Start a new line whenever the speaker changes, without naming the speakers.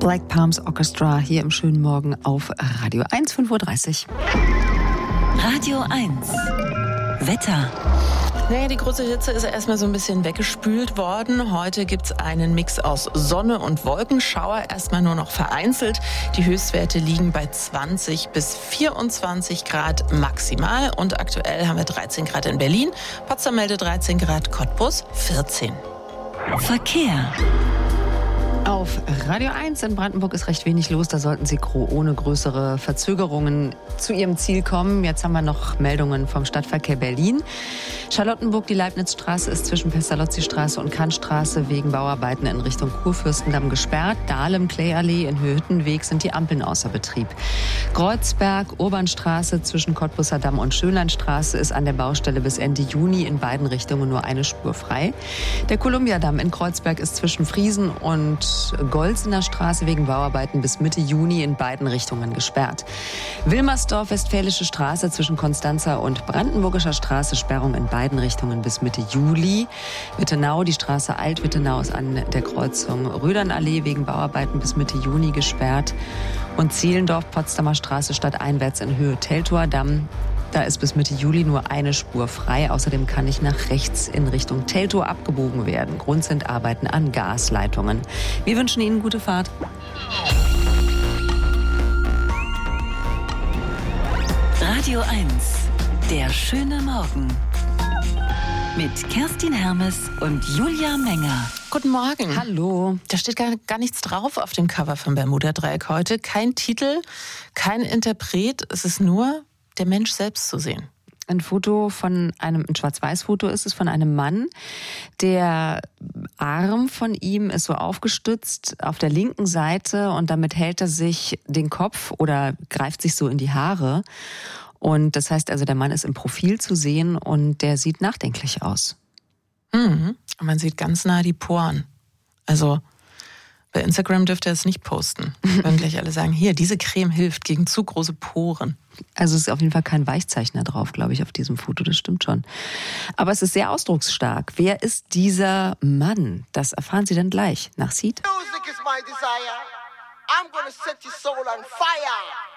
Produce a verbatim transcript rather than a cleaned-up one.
Black Palms Orchestra hier im schönen Morgen auf Radio eins, fünf Uhr dreißig.
Radio eins. Wetter.
Naja, die große Hitze ist erstmal so ein bisschen weggespült worden. Heute gibt's einen Mix aus Sonne und Wolkenschauer, erstmal nur noch vereinzelt. Die Höchstwerte liegen bei zwanzig bis vierundzwanzig Grad maximal. Und aktuell haben wir dreizehn Grad in Berlin, Potsdam meldet dreizehn Grad, Cottbus vierzehn.
Verkehr.
Auf Radio eins in Brandenburg ist recht wenig los. Da sollten Sie ohne größere Verzögerungen zu Ihrem Ziel kommen. Jetzt haben wir noch Meldungen vom Stadtverkehr Berlin. Charlottenburg, die Leibnizstraße ist zwischen Pestalozzi-Straße und Kantstraße wegen Bauarbeiten in Richtung Kurfürstendamm gesperrt. Dahlem, Klayallee in Höhenweg sind die Ampeln außer Betrieb. Kreuzberg, Urbanstraße zwischen Cottbuser Damm und Schönlandstraße ist an der Baustelle bis Ende Juni in beiden Richtungen nur eine Spur frei. Der Kolumbiadamm in Kreuzberg ist zwischen Friesen und Golzener Straße wegen Bauarbeiten bis Mitte Juni in beiden Richtungen gesperrt. Wilmersdorf, Westfälische Straße zwischen Konstanzer und Brandenburgischer Straße, Sperrung in beiden Richtungen bis Mitte Juli. Wittenau, die Straße Alt-Wittenau ist an der Kreuzung Rödernallee wegen Bauarbeiten bis Mitte Juni gesperrt. Und Zehlendorf, Potsdamer Straße stadteinwärts in Höhe Teltower Damm. Da ist bis Mitte Juli nur eine Spur frei. Außerdem kann nicht nach rechts in Richtung Teltow abgebogen werden. Grund sind Arbeiten an Gasleitungen. Wir wünschen Ihnen gute Fahrt.
Radio eins. Der schöne Morgen. Mit Kerstin Hermes und Julia Menger.
Guten Morgen.
Hallo.
Da steht gar, gar nichts drauf auf dem Cover vom Bermuda-Dreieck heute. Kein Titel, kein Interpret. Es ist nur der Mensch selbst zu sehen.
Ein Foto von einem, ein Schwarz-Weiß-Foto ist es von einem Mann. Der Arm von ihm ist so aufgestützt auf der linken Seite und damit hält er sich den Kopf oder greift sich so in die Haare. Und das heißt also, der Mann ist im Profil zu sehen und der sieht nachdenklich aus.
Mhm. Und man sieht ganz nah die Poren. Also bei Instagram dürft ihr es nicht posten. Wenn gleich alle sagen, hier, diese Creme hilft gegen zu große Poren.
Also es ist auf jeden Fall kein Weichzeichner drauf, glaube ich, auf diesem Foto, das stimmt schon. Aber es ist sehr ausdrucksstark. Wer ist dieser Mann? Das erfahren Sie dann gleich nach Seed.
Music is my desire. I'm gonna set your soul on fire.